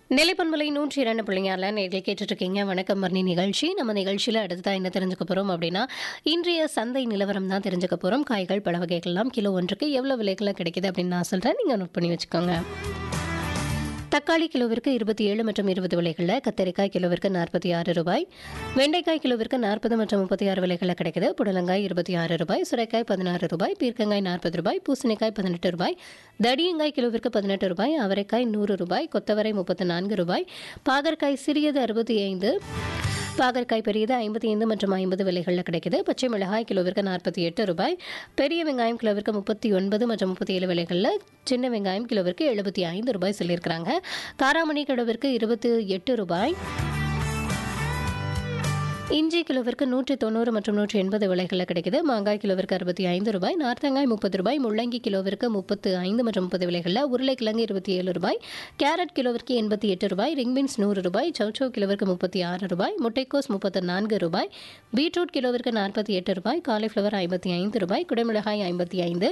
நிலைப்பண்பலை 102.6 நேர்கள் கேட்டுட்டு இருக்கீங்க. வணக்கம் மரணி நிகழ்ச்சி. நம்ம நிகழ்ச்சியில் அடுத்ததா என்ன தெரிஞ்சுக்க போகிறோம் அப்படின்னா, இன்றைய சந்தை நிலவரம் தான் தெரிஞ்சுக்க போகிறோம். காய்கள் பல வகைகள்லாம் கிலோ ஒன்றுக்கு எவ்வளோ விலைகளில் கிடைக்குது அப்படின்னு நான் சொல்கிறேன், நீங்கள் நோட் பண்ணி வச்சுக்கோங்க. தக்காளி கிலோவிற்கு 27 மற்றும் 20 விலைகளில், கத்தரிக்காய் கிலோவிற்கு 46 ரூபாய், வெண்டைக்காய் கிலோவிற்கு 40 மற்றும் 36 விலைகளில் கிடைக்குது. புடலங்காய் 26 ரூபாய், சுரைக்காய் 16 ரூபாய், பீர்க்கங்காய் 40 ரூபாய், பூசணிக்காய் 18 ரூபாய், தடியங்காய் கிலோவிற்கு 18 ரூபாய், அவரைக்காய் 100 ரூபாய், கொத்தவரை 34 ரூபாய், பாகற்காய் சிறியது 65, பாகற்காய் பெரியது 55 மற்றும் 50 விலைகளில் கிடைக்குது. பச்சை மிளகாய் கிலோவிற்கு 48 ரூபாய், பெரிய வெங்காயம் கிலோவிற்கு 39 மற்றும் 37 விலைகளில், சின்ன வெங்காயம் கிலோவிற்கு 75 ரூபாய் சொல்லியிருக்கிறாங்க. காராமணி கிலோவிற்கு 28 ரூபாய், இஞ்சி கிலோவிற்கு 190 மற்றும் 180 விலைகளில் கிடைக்குது. மாங்காய் கிலோவிற்கு 65 ரூபாய், நார்த்தங்காய் 30 ரூபாய், முள்ளங்கி கிலோவிற்கு 35 மற்றும் 30 விலைகளில், உருளைக்கிழங்கு 27 ரூபாய், கேரட் கிலோவிற்கு 88 ரூபாய், ரிங்பீன்ஸ் 100 ரூபாய், சௌச்சோ கிலோவிற்கு 36 ரூபாய், முட்டைக்கோஸ் 34 ரூபாய், பீட்ரூட் கிலோவிற்கு 48 ரூபாய், காலிஃப்ளவர் 55 ரூபாய், குடைமிளகாய் 55,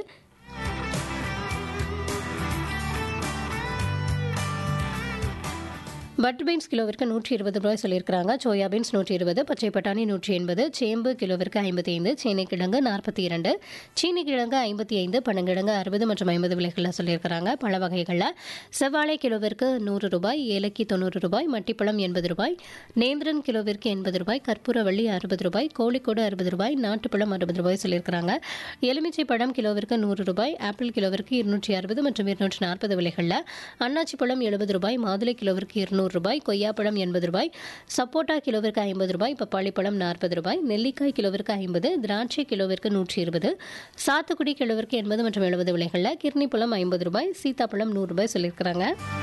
பட்டர் பீன்ஸ் கிலோவிற்கு 120 ரூபாய் சொல்லியிருக்கிறாங்க. சோயா பீன்ஸ் 120, பச்சை பட்டாணி 180, சேம்பு கிலோவிற்கு 55, சீனிக்கிழங்கு 42, சீனிக்கிழங்கு 55, பனங்கிழங்கு 60 மற்றும் 50 விலைகளில் சொல்லியிருக்கிறாங்க. பழ வகைகளில் செவ்வாழை கிலோவிற்கு 100 ரூபாய், ஏலக்கி 90 ரூபாய், மட்டிப்பழம் 80 ரூபாய், நேந்திரன் கிலோவிற்கு 80 ரூபாய், கற்பூரவள்ளி 60 ரூபாய், கோழிக்கோடு 60 ரூபாய், நாட்டுப்பழம் 60 ரூபாய் சொல்லியிருக்கிறாங்க. எலுமிச்சை பழம் கிலோவிற்கு 100 ரூபாய், ஆப்பிள் கிலோவிற்கு 260 மற்றும் 240 விலைகளில், அன்னாச்சி பழம் 70 ரூபாய், மாதுளை கிலோவிற்கு 200 ரூபாய், கொய்யாப்பழம் 80 ரூபாய், சப்போட்டா கிலோவிற்கு 50 ரூபாய், பப்பாளி பழம் 40 ரூபாய், நெல்லிக்காய் கிலோவிற்கு 50, திராட்சை கிலோவிற்கு 120, சாத்துக்குடி கிலோவிற்கு 80 மற்றும் 70 விலைகளில், கிர்னி பழம் 50 ரூபாய், சீத்தாப்பழம் 100 ரூபாய் சொல்லியிருக்கிறாங்க.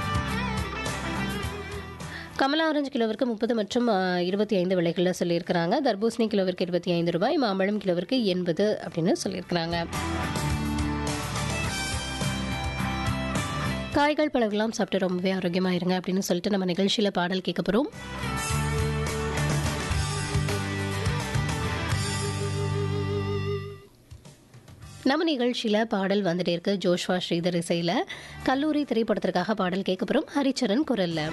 கமலா ஆரஞ்சு கிலோவிற்கு 30 மற்றும் 25 விலைகளில் சொல்லியிருக்கிறாங்க. தர்பூசணி கிலோவிற்கு 25 ரூபாய், மாம்பழம் கிலோவிற்கு 80 அப்படின்னு சொல்லியிருக்கிறாங்க. காய்கள் பழங்கள்லாம் சாப்பிட்டு ரொம்பவே ஆரோக்கியமாக இருங்க அப்படின்னு சொல்லிட்டு நம்ம நிகழ்ச்சியில் பாடல் கேட்க போகிறோம். நம்ம நிகழ்ச்சியில் பாடல் வந்துட்டே இருக்கு. ஜோஷ்வா ஸ்ரீதர் இசையில் கல்லூரி திரைப்படத்திற்காக பாடல் கேட்க போகிறோம், ஹரிச்சரன் குரல்ல.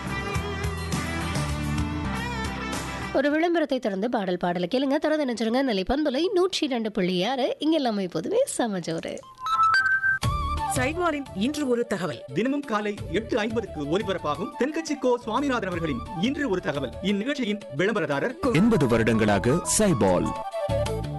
ஒரு விளம்பரத்தை தொடர்ந்து பாடலை கேளுங்க. தொடர்ந்து நினைச்சிருங்க. நிலைப்பண்பலை 102.6 இங்கே எல்லாமே பொதுவே சமஜோரு. சைட்வாரின் இன்று ஒரு தகவல். தினமும் காலை 8:50 ஒலிபரப்பாகும் தென்கட்சி கோ சுவாமிநாதன் அவர்களின் இன்று ஒரு தகவல். இந்நிகழ்ச்சியின் விளம்பரதாரர் 80 வருடங்களாக சைபால்.